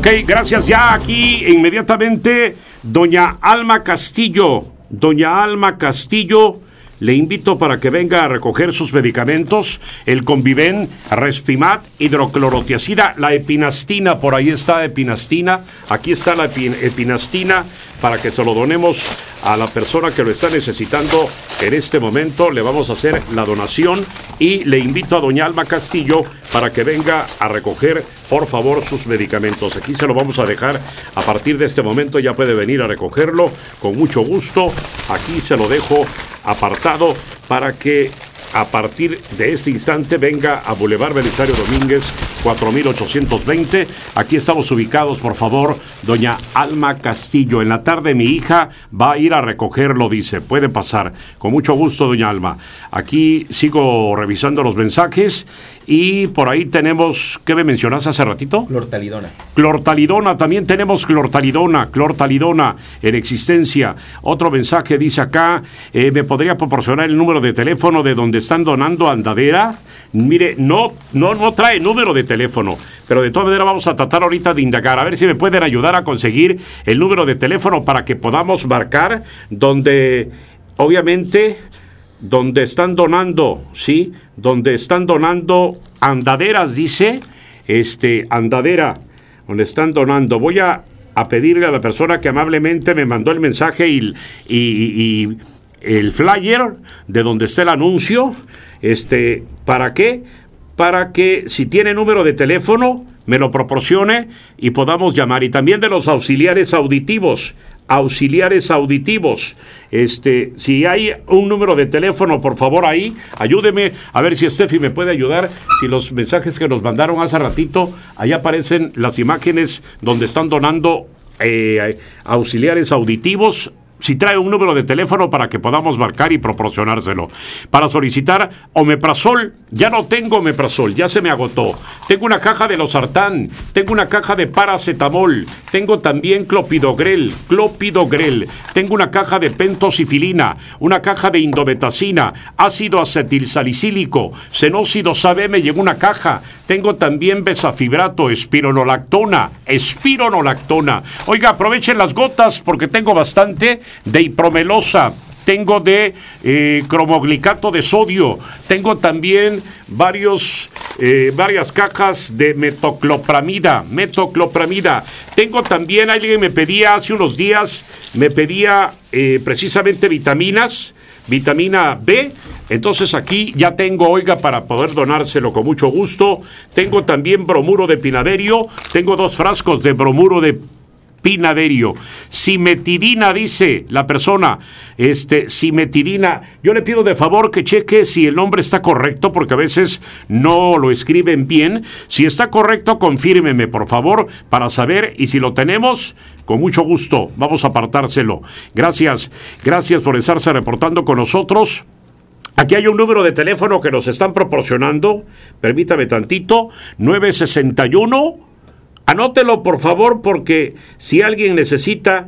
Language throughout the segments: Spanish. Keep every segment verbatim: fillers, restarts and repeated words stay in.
gracias. Ya aquí inmediatamente doña Alma Castillo. Doña Alma Castillo, le invito para que venga a recoger sus medicamentos, el Conviven, Respimat, hidroclorotiazida, la epinastina, por ahí está epinastina, aquí está la epi- epinastina, para que se lo donemos a la persona que lo está necesitando en este momento. Le vamos a hacer la donación y le invito a doña Alma Castillo para que venga a recoger, por favor, sus medicamentos. Aquí se lo vamos a dejar a partir de este momento, ya puede venir a recogerlo con mucho gusto. Aquí se lo dejo apartado para que a partir de este instante venga a Boulevard Belisario Domínguez cuatro mil ochocientos veinte. Aquí estamos ubicados, por favor, doña Alma Castillo. En la tarde mi hija va a ir a recogerlo, dice. Puede pasar. Con mucho gusto, doña Alma. Aquí sigo revisando los mensajes y por ahí tenemos, ¿qué me mencionaste hace ratito? Clortalidona. Clortalidona, también tenemos clortalidona, clortalidona en existencia. Otro mensaje dice acá, eh, ¿me podría proporcionar el número de teléfono de donde están donando andadera? Mire, no, no, no trae número de teléfono, pero de todas maneras vamos a tratar ahorita de indagar, a ver si me pueden ayudar a conseguir el número de teléfono para que podamos marcar donde, obviamente, donde están donando, ¿sí? Donde están donando andaderas, dice, este, andadera, donde están donando. Voy a, a pedirle a la persona que amablemente me mandó el mensaje y, y, y, y el flyer de donde está el anuncio, este, ¿para qué? Para que si tiene número de teléfono me lo proporcione y podamos llamar. Y también de los auxiliares auditivos, auxiliares auditivos, este, si hay un número de teléfono, por favor, ahí, ayúdeme, a ver si Steffi me puede ayudar, si los mensajes que nos mandaron hace ratito, ahí aparecen las imágenes donde están donando eh, auxiliares auditivos. Si trae un número de teléfono para que podamos marcar y proporcionárselo. Para solicitar omeprazol, ya no tengo omeprazol, ya se me agotó. Tengo una caja de losartán, tengo una caja de paracetamol, tengo también clopidogrel, clopidogrel, tengo una caja de pentosifilina, una caja de indometacina, ácido acetilsalicílico, senócido sabe, me llegó una caja. Tengo también besafibrato, espironolactona, espironolactona. Oiga, aprovechen las gotas porque tengo bastante de hipromelosa, tengo de eh, cromoglicato de sodio, tengo también varios, eh, varias cajas de metoclopramida, metoclopramida. Tengo también, alguien me pedía hace unos días, me pedía eh, precisamente vitaminas, vitamina B, entonces aquí ya tengo, oiga, para poder donárselo con mucho gusto. Tengo también bromuro de pinaderio, tengo dos frascos de bromuro de pinaderio. Simetidina, dice la persona, este, simetidina. Yo le pido de favor que cheque si el nombre está correcto, porque a veces no lo escriben bien. Si está correcto, confírmeme, por favor, para saber, y si lo tenemos, con mucho gusto, vamos a apartárselo. Gracias, gracias por estarse reportando con nosotros. Aquí hay un número de teléfono que nos están proporcionando, permítame tantito, nueve sesenta y uno. Anótelo, por favor, porque si alguien necesita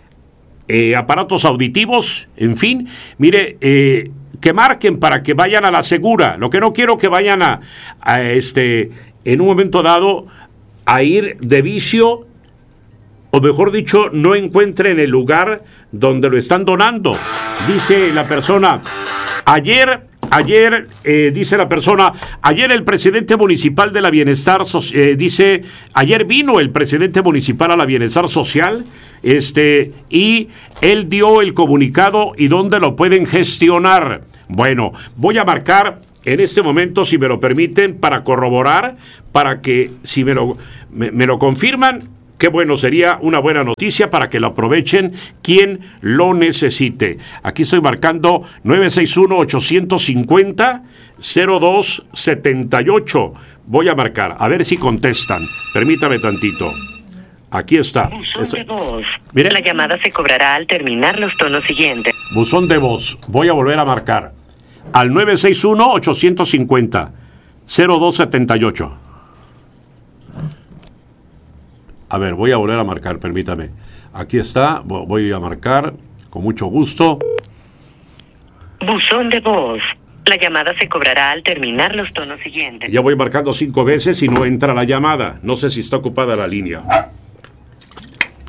eh, aparatos auditivos, en fin, mire, eh, que marquen para que vayan a la segura. Lo que no quiero que vayan a, a este, en un momento dado, a ir de vicio, o mejor dicho, no encuentren el lugar donde lo están donando. Dice la persona, ayer... Ayer, eh, dice la persona, ayer el presidente municipal de la Bienestar, eh, dice, ayer vino el presidente municipal a la Bienestar Social, este, y él dio el comunicado y dónde lo pueden gestionar. Bueno, voy a marcar en este momento, si me lo permiten, para corroborar, para que, si me lo, me, me lo confirman, qué bueno, sería una buena noticia para que lo aprovechen quien lo necesite. Aquí estoy marcando nueve seis uno, ocho cinco cero, cero dos siete ocho. Voy a marcar, a ver si contestan. Permítame tantito. Aquí está. Buzón de voz. Mire. La llamada se cobrará al terminar los tonos siguientes. Buzón de voz. Voy a volver a marcar. Al nueve seis uno, ocho cinco cero, cero dos siete ocho. A ver, voy a volver a marcar, permítame. Aquí está, voy a marcar con mucho gusto. Buzón de voz. La llamada se cobrará al terminar los tonos siguientes. Ya voy marcando cinco veces y no entra la llamada. No sé si está ocupada la línea.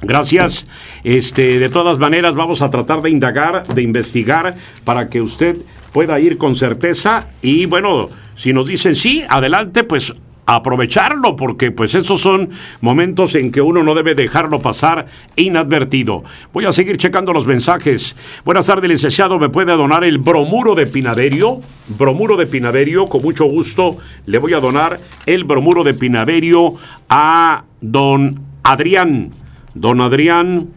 Gracias. Este, de todas maneras, vamos a tratar de indagar, de investigar, para que usted pueda ir con certeza. Y bueno, si nos dicen sí, adelante, pues aprovecharlo, porque pues esos son momentos en que uno no debe dejarlo pasar inadvertido. Voy a seguir checando los mensajes. Buenas tardes, licenciado, ¿me puede donar el bromuro de Pinaverio? Bromuro de Pinaverio, con mucho gusto le voy a donar el bromuro de Pinaverio a don Adrián. Don Adrián,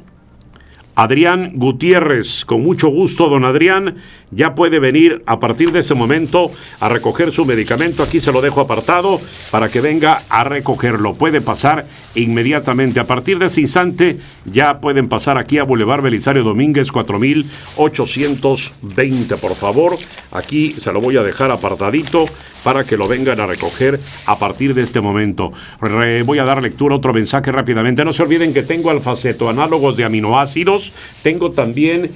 Adrián Gutiérrez, con mucho gusto, don Adrián, ya puede venir a partir de ese momento a recoger su medicamento. Aquí se lo dejo apartado para que venga a recogerlo. Puede pasar inmediatamente. A partir de ese instante ya pueden pasar aquí a Boulevard Belisario Domínguez, cuatro mil ochocientos veinte, por favor. Aquí se lo voy a dejar apartadito para que lo vengan a recoger a partir de este momento. Re, voy a dar lectura a otro mensaje rápidamente. No se olviden que tengo alfacetoanálogos de aminoácidos. Tengo también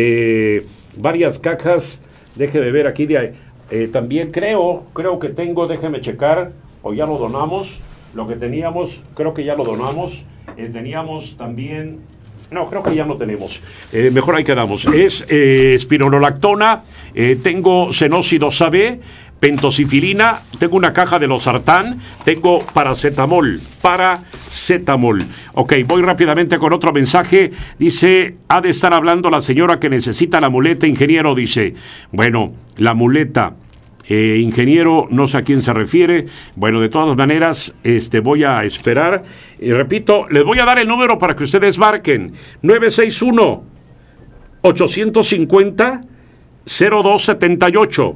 eh, varias cajas. Déjeme ver aquí. De, eh, también creo, creo que tengo, déjeme checar, o ya lo donamos. Lo que teníamos, creo que ya lo donamos. Eh, teníamos también... No, creo que ya no tenemos. Eh, mejor ahí quedamos. Es eh, espironolactona, eh, tengo Senócidos A B, pentosifilina, tengo una caja de losartán, tengo paracetamol, paracetamol. Ok, voy rápidamente con otro mensaje. Dice, ha de estar hablando la señora que necesita la muleta, ingeniero, dice. Bueno, la muleta... Eh, ingeniero, no sé a quién se refiere. Bueno, de todas maneras, este, voy a esperar. Y repito, les voy a dar el número para que ustedes marquen. nueve seis uno, ocho cinco cero, cero dos siete ocho.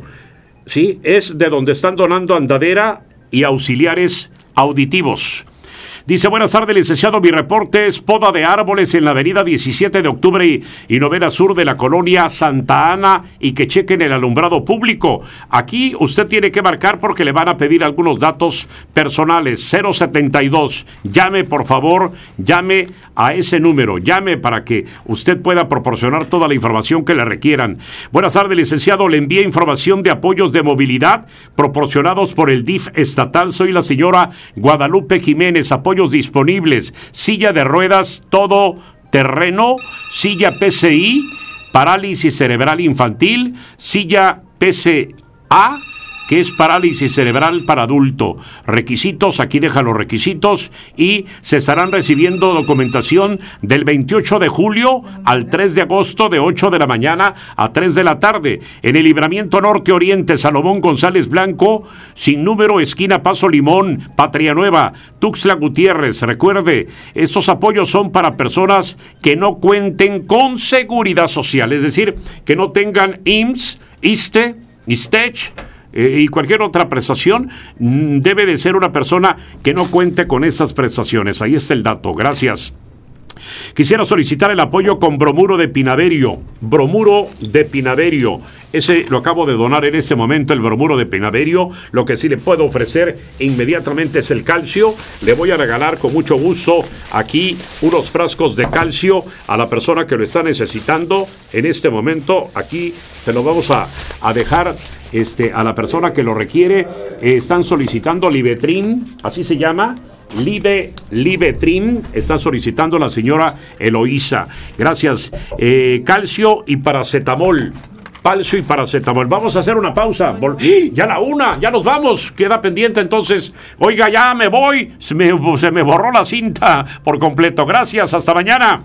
Sí, es de donde están donando andadera y auxiliares auditivos. Dice, buenas tardes, licenciado, mi reporte es poda de árboles en la avenida diecisiete de octubre y, y novena sur de la colonia Santa Ana, y que chequen el alumbrado público. Aquí usted tiene que marcar porque le van a pedir algunos datos personales. Cero setenta y dos, llame por favor, llame a ese número, llame para que usted pueda proporcionar toda la información que le requieran. Buenas tardes, licenciado, le envía información de apoyos de movilidad proporcionados por el D I F estatal. Soy la señora Guadalupe Jiménez. Apoyo disponibles, silla de ruedas todo terreno, silla P C I, parálisis cerebral infantil, silla P C A, que es parálisis cerebral para adulto. Requisitos, aquí deja los requisitos, y se estarán recibiendo documentación del veintiocho de julio al tres de agosto de ocho de la mañana a tres de la tarde en el Libramiento Norte Oriente, Salomón González Blanco, sin número, esquina Paso Limón, Patria Nueva, Tuxtla Gutiérrez. Recuerde, estos apoyos son para personas que no cuenten con seguridad social, es decir, que no tengan I M S S, ISSSTE, ISTECH, Eh, y cualquier otra prestación. Debe de ser una persona que no cuente con esas prestaciones. Ahí está el dato. Gracias. Quisiera solicitar el apoyo con bromuro de Pinaverio. Bromuro de Pinaverio. Ese lo acabo de donar en este momento, el bromuro de Pinaverio. Lo que sí le puedo ofrecer inmediatamente es el calcio. Le voy a regalar con mucho gusto aquí unos frascos de calcio a la persona que lo está necesitando en este momento. Aquí se lo vamos a, a dejar este, a la persona que lo requiere. Eh, están solicitando Libetrin, así se llama. Libe, Libetrin, está solicitando la señora Eloísa. Gracias. Eh, calcio y paracetamol. Calcio y paracetamol. Vamos a hacer una pausa. Vol- ¡Ah! Ya la una, ya nos vamos. Queda pendiente entonces. Oiga, ya me voy. Se me, se me borró la cinta por completo. Gracias, hasta mañana.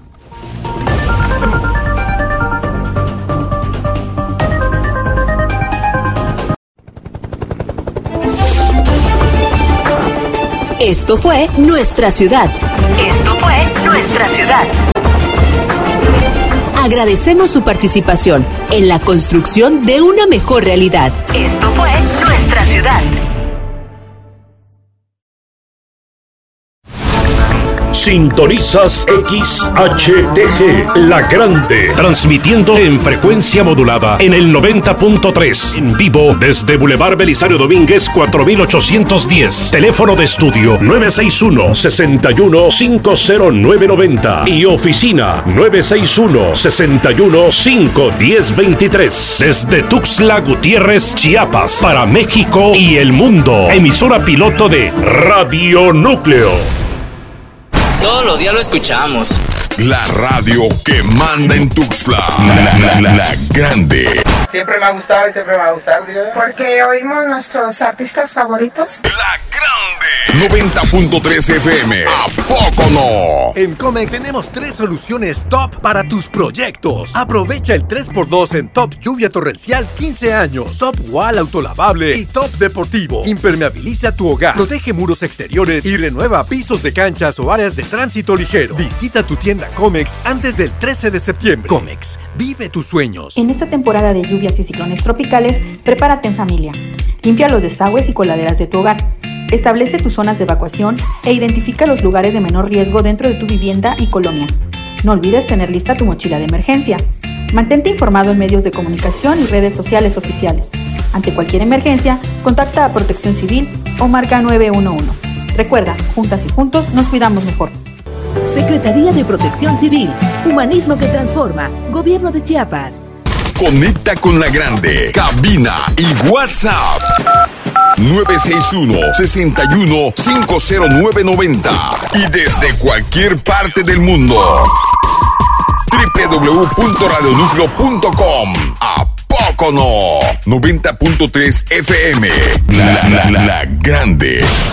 Esto fue Nuestra Ciudad. Esto fue Nuestra Ciudad. Agradecemos su participación en la construcción de una mejor realidad. Esto fue Nuestra Ciudad. Sintonizas X H T G, La Grande, transmitiendo en frecuencia modulada en el noventa punto tres, en vivo desde Boulevard Belisario Domínguez cuatro mil ochocientos diez, teléfono de estudio nueve seis uno, seis uno cinco cero nueve nueve cero y oficina nueve seis uno, seis uno cinco uno cero dos tres, desde Tuxtla Gutiérrez, Chiapas, para México y el mundo, emisora piloto de Radio Núcleo. Todos los días lo escuchamos. La radio que manda en Tuxtla. La, la, la, la grande. Siempre me ha gustado y siempre me va a gustar, digo. Porque oímos nuestros artistas favoritos. La grande. noventa punto tres F M. ¿A poco no? En Comex tenemos tres soluciones top para tus proyectos. Aprovecha el tres por dos en Top Lluvia Torrencial quince años, Top Wall Autolavable y Top Deportivo. Impermeabiliza tu hogar, protege muros exteriores y renueva pisos de canchas o áreas de tránsito ligero. Visita tu tienda Comex antes del trece de septiembre. Comex, vive tus sueños. En esta temporada de lluvias y ciclones tropicales, prepárate en familia. Limpia los desagües y coladeras de tu hogar. Establece tus zonas de evacuación e identifica los lugares de menor riesgo dentro de tu vivienda y colonia. No olvides tener lista tu mochila de emergencia. Mantente informado en medios de comunicación y redes sociales oficiales. Ante cualquier emergencia, contacta a Protección Civil o marca nueve uno uno. Recuerda, juntas y juntos nos cuidamos mejor. Secretaría de Protección Civil, Humanismo que Transforma, Gobierno de Chiapas. Conecta con la grande. Cabina y WhatsApp. nueve seis uno, seis uno, cinco cero nueve nueve cero. Y desde cualquier parte del mundo. doble u doble u doble u punto radio núcleo punto com. ¿A poco no? noventa punto tres F M. La, la, la, la grande.